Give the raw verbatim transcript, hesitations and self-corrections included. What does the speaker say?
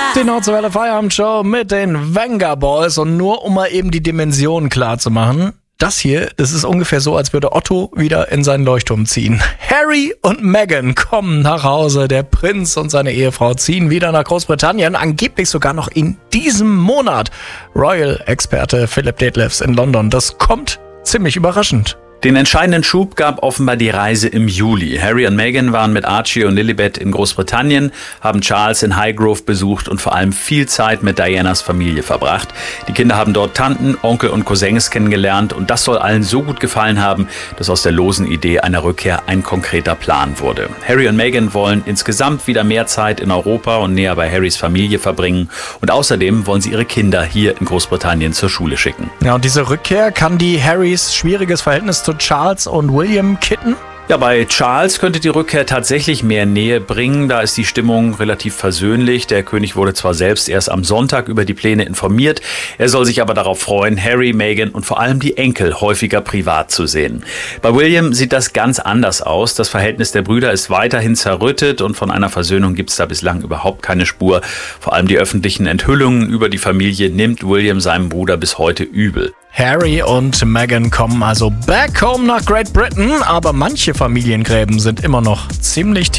Die Nordwelle Feierabendshow mit den Venga Boys. Und nur um mal eben die Dimensionen klar zu machen, das hier, das ist ungefähr so, als würde Otto wieder in seinen Leuchtturm ziehen. Harry und Meghan kommen nach Hause. Der Prinz und seine Ehefrau ziehen wieder nach Großbritannien. Angeblich sogar noch in diesem Monat. Royal-Experte Philip Detlefs in London. Das kommt ziemlich überraschend. Den entscheidenden Schub gab offenbar die Reise im Juli. Harry und Meghan waren mit Archie und Lilibet in Großbritannien, haben Charles in Highgrove besucht und vor allem viel Zeit mit Dianas Familie verbracht. Die Kinder haben dort Tanten, Onkel und Cousins kennengelernt und das soll allen so gut gefallen haben, dass aus der losen Idee einer Rückkehr ein konkreter Plan wurde. Harry und Meghan wollen insgesamt wieder mehr Zeit in Europa und näher bei Harrys Familie verbringen und außerdem wollen sie ihre Kinder hier in Großbritannien zur Schule schicken. Ja, und diese Rückkehr, kann die Harrys schwieriges Verhältnis zu Charles und William kitten? Ja, bei Charles könnte die Rückkehr tatsächlich mehr Nähe bringen. Da ist die Stimmung relativ versöhnlich. Der König wurde zwar selbst erst am Sonntag über die Pläne informiert. Er soll sich aber darauf freuen, Harry, Meghan und vor allem die Enkel häufiger privat zu sehen. Bei William sieht das ganz anders aus. Das Verhältnis der Brüder ist weiterhin zerrüttet und von einer Versöhnung gibt es da bislang überhaupt keine Spur. Vor allem die öffentlichen Enthüllungen über die Familie nimmt William seinem Bruder bis heute übel. Harry und Meghan kommen also back home nach Great Britain, aber manche Familiengräben sind immer noch ziemlich tief.